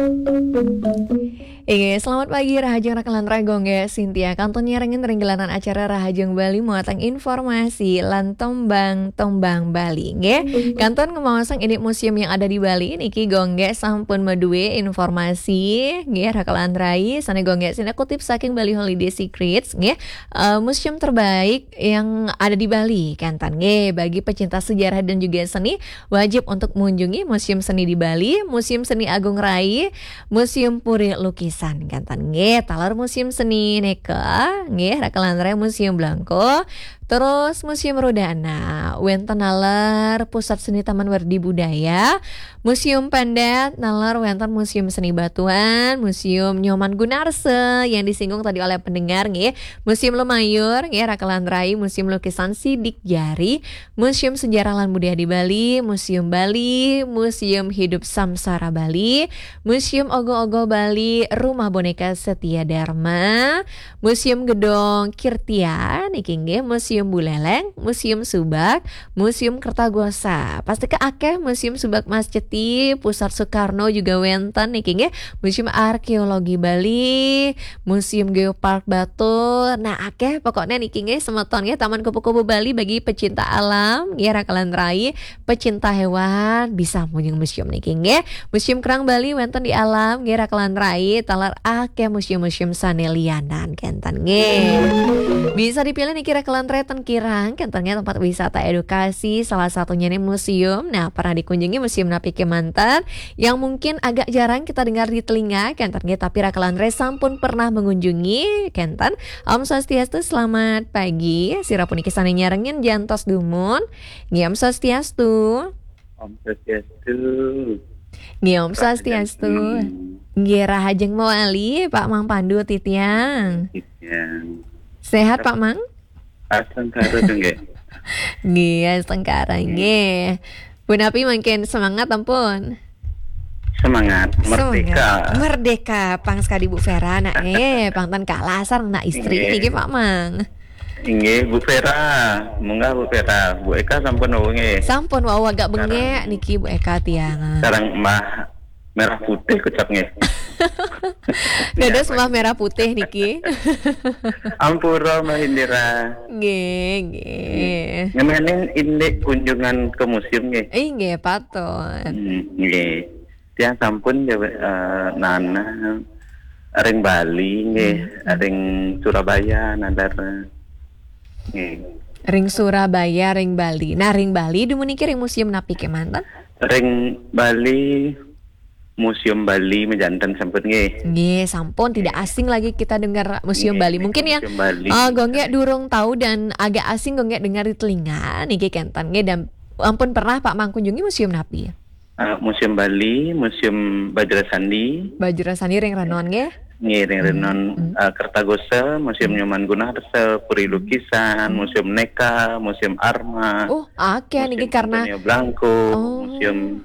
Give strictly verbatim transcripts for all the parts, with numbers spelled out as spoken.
Iya, selamat pagi Rahajeng Rakalan Ragong ya Cynthia. Kanton nyerengin renggelanan acara Rahajeng Bali muatang informasi lan tombang tombang Bali nge. Kanton ngemawasan ini museum yang ada di Bali niki gongge sampun medue informasi nge Rakalan Rai sana gongge sini kutip saking Bali Holiday Secrets nge. Uh, museum terbaik yang ada di Bali kanton nge. Bagi pecinta sejarah dan juga seni wajib untuk mengunjungi Museum Seni di Bali, Museum Seni Agung Rai, Museum Puri Lukisan kantan nge talar museum seni neka nge Rakalan Rai Museum Blanko terus Museum Rodana wenten nalar Pusat Seni Taman Wardi Budaya Museum Pendet nalar wenten Museum Seni Batuan Museum Nyoman Gunarse yang disinggung tadi oleh pendengar nge Museum Lemayur nge Rakalan Rai Museum Lukisan Sidik Jari Museum Sejarah Lan Budaya di Bali Museum Bali Museum Hidup Samsara Bali Museum Ogo-Ogo Bali Rumah Boneka Setia Dharma Museum Gedong Kirtia niki nge Museum Buleleng, Museum Subak, Museum Kertagosa. Pasti ke akeh Museum Subak Masjeti, Pusat Soekarno juga wenten niki nge, Museum Arkeologi Bali, Museum Geopark Batu. Nah, akeh pokoknya niki nge semeton nge Taman Kupu-kupu Bali bagi pecinta alam, nge Rakalan Rai, pecinta hewan bisa mengunjungi museum niki nge. Museum Kerang Bali wenten di alam, nge Rakalan Rai, talar akeh museum-museum sanelianan kenten nge. Bisa dipilih niki Rakalan Rai Kirang, kentalnya tempat wisata edukasi, salah satunya nih museum. Nah, pernah dikunjungi Museum Napi Kemanten yang mungkin agak jarang kita dengar di telinga, kentalnya tapi Rakalan Rai sampun pernah mengunjungi, kentan. Om Swastiastu, selamat pagi. Sirapun iki sane nyarengin jantos dumun. Ngi Om Swastiastu. Om Swastiastu. Ngi Om Swastiastu. Ngi Rahajeng Mawali, Pak Mang Pandu Titiang. Titiang. Sehat Pak Mang? Astengkara nggih. Nggih, astengkara nggih. Bu Napi makin semangat ampun. Semangat, merdeka. Semangat. Merdeka, pang sekali Bu Vera nak eh pangtan kalasar nak istri niki Pak Mang. Nggih, Bu Vera. Munggah Bu Vera. Bu Eka sampun wengi. Sampun wau agak bengek niki Bu Eka tiang. Sekarang mah merah putih kecapnya. Dados mah merah putih niki. Ampura Mbak Indira. Nggih, nggih. Ngemenin indek kunjungan ke museum nggih. Eh nggih patut. Nggih. Tiang sampun ya uh, nana ring Bali nggih, hmm. ring Surabaya nadar. Nggih. Ring Surabaya, ring Bali. Nah, ring Bali dumun niki ring Museum Napi Kemanten. Ring Bali Museum Bali menjantan sampun nggih. Nggih, sampun tidak asing lagi kita dengar Museum Nge, Bali. Mungkin yang uh, gonggek durung tahu dan agak asing gonggek dengar di telinga niki kenten nggih dan ampun pernah Pak Mang kunjungi Museum Napi. Uh, Museum Bali, Museum Bajra Sandi. Bajra Sandi ring Renon nggih. Nggih, ring Renon hmm. uh, Kertagosa, Museum hmm. Nyoman Gunarse, Puri Lukisan, hmm. Museum Neka, Museum Arma. Oh, akeh niki karena Blanko, oh. Museum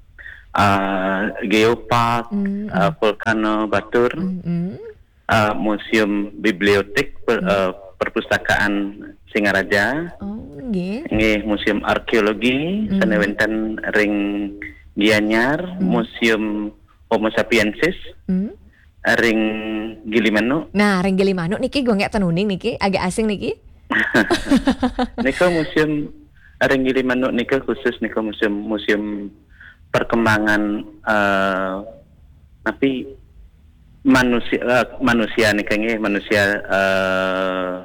Uh, Geopark, mm-hmm. uh, Volcano Batur, mm-hmm. uh, Museum Bibliotek per, mm-hmm. uh, Perpustakaan Singaraja, oh, okay. Nggih, Museum Arkeologi, mm-hmm. Sanewenten ring Gianyar, mm-hmm. Museum Homo Sapiensis, mm-hmm. ring Gilimanuk. Nah, ring Gilimanuk niki gue nggak tenuning niki, agak asing niki. Nika museum ring Gilimanuk nika khusus nika museum museum perkembangan uh, tapi manusia uh, manusia nih kayaknya manusia uh,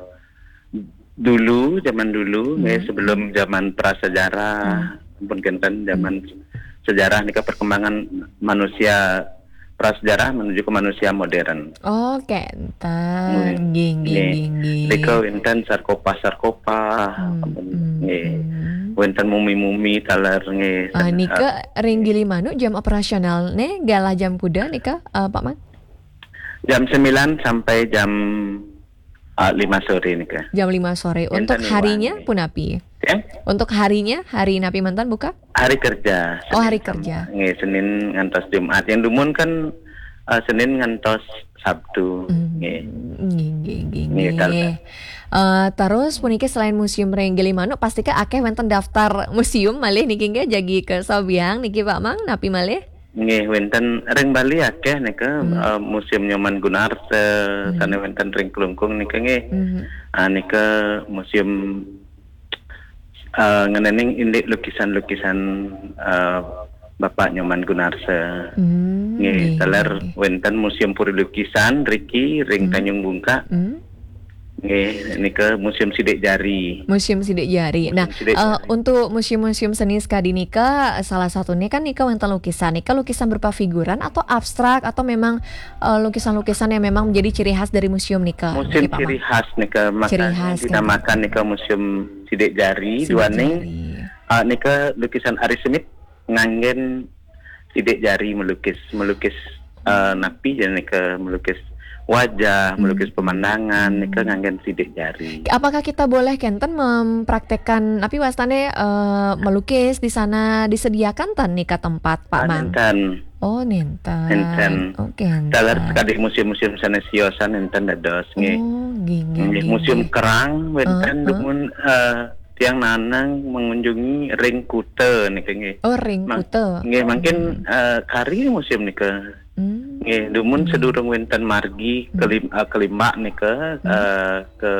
dulu zaman dulu hmm. nih sebelum zaman prasejarah hmm. pun kenten zaman hmm. sejarah nih perkembangan manusia prasejarah menuju ke manusia modern. Oh, kenten. Ging ging ging. Deka wenten sarkopa-sarkopa. Nggih. Wenten mumi-mumi talar nggih. Ah, nika ring Gilimanuk jam operasional ne galah jam kuda nika uh, Pak Mang? Jam sembilan sampai jam uh, lima sore nika. Jam lima sore. Untuk harinya pun api. Ya? Untuk harinya hari Napi Mantan buka? Hari kerja. Oh, hari kerja. Nggih, Senin ngantos Jumat. Yang dumun kan uh, Senin ngantos Sabtu. Nggih. Nggih, nggih. Uh, terus puniki selain Museum ring Gilimanuk pastikah akeh wonten daftar museum malih niki nggih jagi ke Sobiang niki Pak Mang Napi malih? Nggih wenten ring Bali akeh nika Hmm. uh, Museum Nyoman Gunarsa Hmm. sana wenten ring Klungkung nika nggih. Hmm. Ah nika museum uh, ngenening indek lukisan-lukisan uh, Bapak Nyoman Gunarsa. Hmm. Nggih, Nggih, taler nggih. wenten Museum Puri Lukisan Riki ring Hmm. Tanjung Bungka. Hmm. Nggih, nika Museum Sidik Jari. Museum Sidik Jari. Nah, Museum Sidik uh, Jari. untuk museum-museum seni sekadi nika salah satunya kan nika wonten lukisan. Nika lukisan berupa figuran atau abstrak atau memang uh, lukisan-lukisan yang memang menjadi ciri khas dari museum nika. Museum niki, Pak ciri Mang? khas nika Ciri makanya khas, kan? dinamakan nika Museum Sidik Jari. Sidik Duaning Jari. uh, nika lukisan Ari Smith nganggen sidik jari melukis melukis uh, napi dan nika melukis wajah, melukis pemandangan, nika nganggen sidik jari. Apakah kita boleh kenten mempraktekkan api wastane uh, melukis di sana disediakan tan nika tempat Pak Mang? Enten, Oh, nenten. enten. Oke. Taler sekali museum-museum sanesiosan enten dados nggih. Oh, nggih, nggih, Nggih, nggih, Museum nggih. Kerang wenten Uh, uh. dumun uh, tiang nanang mengunjungi ring Kute nika nggih. Oh, ring Ma- Kute. Nggih, mungkin uh, kari museum nika. Hmm. Nggih, dumun sedurung wenten margi kelim, uh, kelima nika uh, ke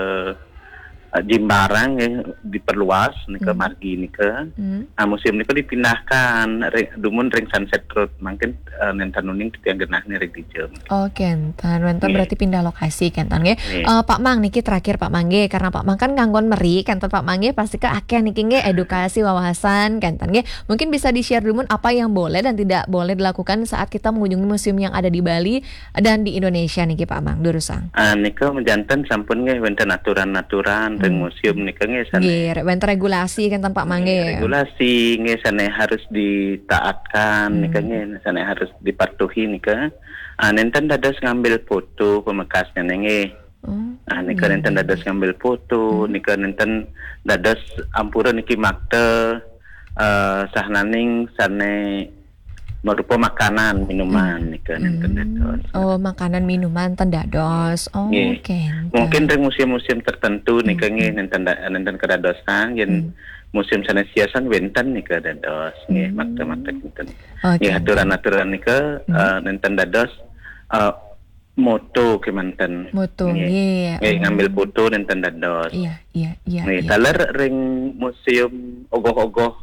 uh, Jimbarang nggih diperluas nika Hmm. margi nika. Hmm. Nah, museum nika dipindahkan ring, dumun ring Sunset Road mungkin uh, nenten nuning tiang genahnya ring dijem. Oh, kenten. Wenten Nggih. berarti pindah lokasi kenten nggih. Nggih. Eh, Pak Mang niki terakhir Pak Mang nggih karena Pak Mang kan nganggon meri kenten Pak Mang nggih pasti ke akeh niki nggih edukasi wawasan kenten nggih. Mungkin bisa di-share dulu apa yang boleh dan tidak boleh dilakukan saat kita mengunjungi museum yang ada di Bali dan di Indonesia niki Pak Mang Durusang. Ah nika menjantan sampun nggih wenten aturan-aturan ring museum nika nggih sana. Nggih, re- wenten regulasi kenten Pak Mang nggih. Regulasi nggih sana harus ditaatkan Hmm. nika nggih sana harus dipatuhi nika. Ah nenten dados ngambil foto pemekasnya nggih. Oh. Ah nika nenten dados ngambil foto, nika nenten dados ampura niki makte eh sahnaning sane merupa makanan minuman nika nenten dados. Oh, makanan minuman tendados. Oh, Nggih. kenten. Mungkin ring museum-museum tertentu nika nggih nenten da- nenten kedadosan yen museum sanesiasan wenten nika dados nggih makte-makte kinten. Oh, Nggih kenten. aturan-aturan nika eh, nenten dados eh, moto kemanten. Mutu Nggih. nggih. Nggih Oh. ngambil foto nenten dados. Iya, iya, iya. Nggih, iya. taler ring museum ogoh-ogoh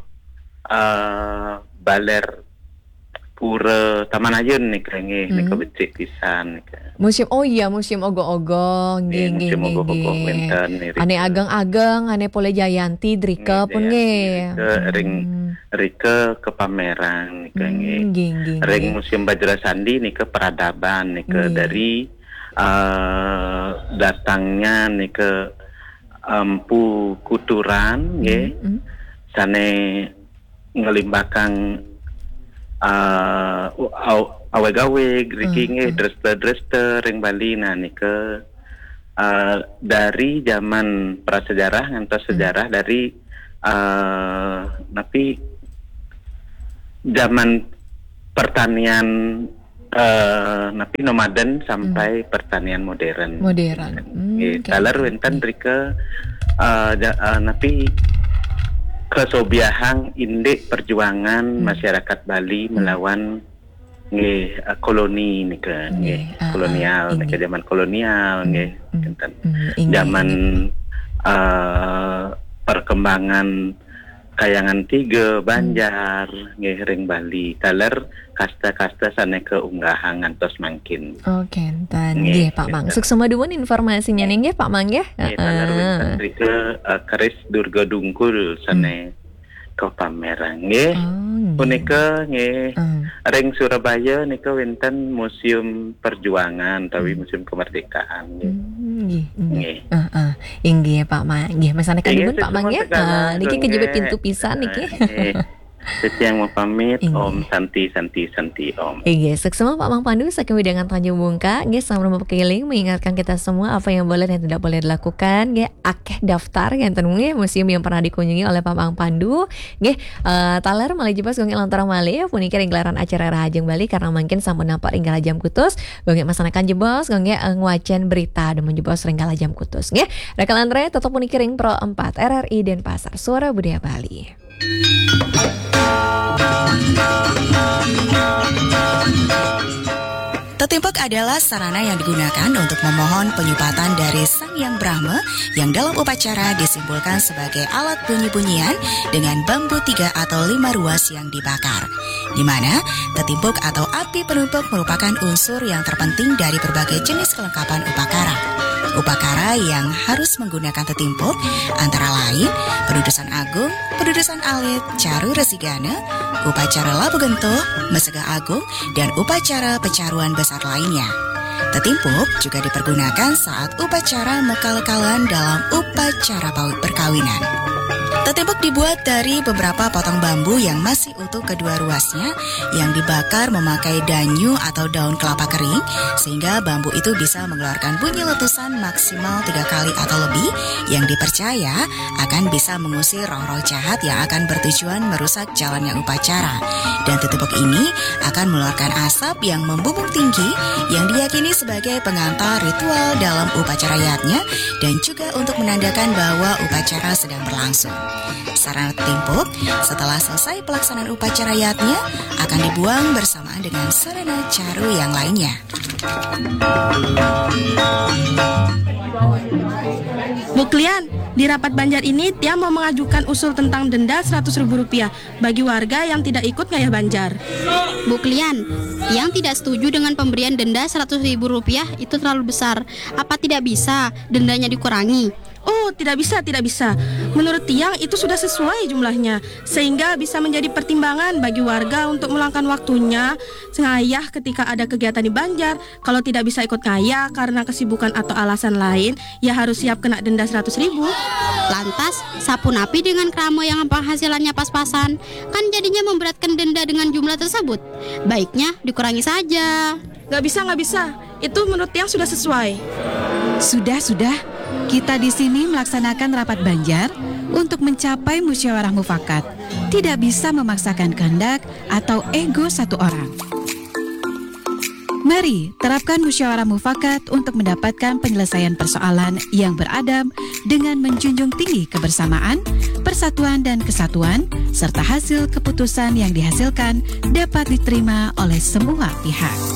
eh baler pura Taman Ayun nika nggih nika Hmm. becik pisan nika. Museum, oh iya, museum ogo-ogo, nggih, nggih, Museum nggih, ogoh-ogoh nggih. wenten nih, Ane Rika. ageng-ageng, ane Pole Jayanti, Drika Nggih, pun nggih. Rika, ring Hmm. Rika ke pameran nika nggih. Hmm, nggih, nggih, Ring nggih. Museum Bajra Sandi nika peradaban nika Nggih. dari eh, datangnya nika empu kuturan nggih. Hmm. Sane ngelimbakang uh, awe-gawe Riki nggih drester-drester ring Bali nah nika uh, dari zaman prasejarah ngantos sejarah dari uh, napi zaman pertanian uh, napi nomaden sampai pertanian modern. Modern. Hmm, Nggih, oke, taler oke, wenten oke. rika uh, ja- uh, napi kesobiahang indek perjuangan masyarakat Bali melawan nggih uh, koloni nika nggih Nggih, ah, kolonial ah, nika inggih. zaman kolonial nggih hmm, enten Hmm, inggih, zaman inggih. uh, perkembangan Kayangan Tiga Banjar nggih ring Bali taler kasta-kasta sane keunggahan ngantos mangkin. Oh, kenten. Nggih, Nggih, Pak Mang. kenten. Suksema dumun informasinya nih nggih, Pak Mang ya. Nggih taler wenten rika uh, keris Durga Dungkul sane ke pameran nggih. Oh, nggih. Punika nggih Hmm. ring Surabaya nika wenten Museum Perjuangan tapi Museum Kemerdekaan nggih. Hmm, nggih, nggih. Nggih. Heeh. Inggih Pak Mang. Nggih, masane kan Iya, dipun Pak Mang ya. segala- Ah, niki segala- kejebet pintu pisan niki. Eh, Setiang mau pamit, Inggih. Om Santi Santi Santi Om. Iya, suksema Pak Mang Pandu saking Widangan Tanjung Bungka, nggih sama berkeliling mengingatkan kita semua apa yang boleh dan tidak boleh dilakukan, nggih akeh daftar yang nggih museum yang pernah dikunjungi oleh Pak Mang Pandu, nggih eh, taler malih jebas gonge lantaran malih puniki ring gelaran acara Rahajeng Bali karena mungkin sampun nampak ringgal jam kutus, gonge masanakan jebos, gonge eh, ngwacen berita dan menjebos ringgal jam kutus, nggih. Rekalan Andre tetap puniki ring Pro empat R R I Denpasar, Suara Budaya Bali. Tetimpuk adalah sarana yang digunakan untuk memohon penyupatan dari Sang Hyang Brahma yang dalam upacara disimpulkan sebagai alat bunyi-bunyian dengan bambu tiga atau lima ruas yang dibakar. Di mana tetimpuk atau api penumpuk merupakan unsur yang terpenting dari berbagai jenis kelengkapan upakara. Upakara yang harus menggunakan tetimpuk antara lain pedudusan agung, pedudusan alit, caru resigana, upacara labu gentuh, mesega agung, dan upacara pecaruan besar lainnya. Tetimpuk juga dipergunakan saat upacara mekal-kalan dalam upacara perkawinan. Tetimpuk dibuat dari beberapa potong bambu yang masih utuh kedua ruasnya yang dibakar memakai danyu atau daun kelapa kering sehingga bambu itu bisa mengeluarkan bunyi letusan maksimal tiga kali atau lebih yang dipercaya akan bisa mengusir roh-roh jahat yang akan bertujuan merusak jalannya upacara. Dan tetimpuk ini akan mengeluarkan asap yang membumbung tinggi yang diyakini sebagai pengantar ritual dalam upacara yatnya dan juga untuk menandakan bahwa upacara sedang berlangsung. Sarana tetimpuk setelah selesai pelaksanaan upacara yatnya akan dibuang bersamaan dengan sarana caru yang lainnya. Bu Klian, di rapat Banjar ini Tia mau mengajukan usul tentang denda seratus ribu rupiah bagi warga yang tidak ikut ngayah Banjar. Bu Klian, Tiang tidak setuju dengan pemberian denda seratus ribu rupiah itu terlalu besar. Apa tidak bisa dendanya dikurangi? Oh, tidak bisa, tidak bisa. Menurut Tiang itu sudah sesuai jumlahnya, sehingga bisa menjadi pertimbangan bagi warga untuk meluangkan waktunya ngayah ketika ada kegiatan di Banjar. Kalau tidak bisa ikut ngayah karena kesibukan atau alasan lain, ya harus siap kena denda seratus ribu. Lantas, sapu napi dengan kramo yang penghasilannya pas-pasan, kan jadinya memberatkan denda dengan jumlah tersebut. Baiknya dikurangi saja. Gak bisa, gak bisa. Itu menurut Tiang sudah sesuai. Sudah, sudah. Kita di sini melaksanakan rapat Banjar untuk mencapai musyawarah mufakat. Tidak bisa memaksakan kehendak atau ego satu orang. Mari terapkan musyawarah mufakat untuk mendapatkan penyelesaian persoalan yang beradab dengan menjunjung tinggi kebersamaan, persatuan dan kesatuan, serta hasil keputusan yang dihasilkan dapat diterima oleh semua pihak.